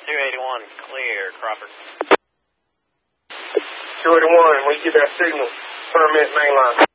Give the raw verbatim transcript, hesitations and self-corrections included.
two eighty-one, clear, Crawford. two eighty-one, when you get that signal, permit main line.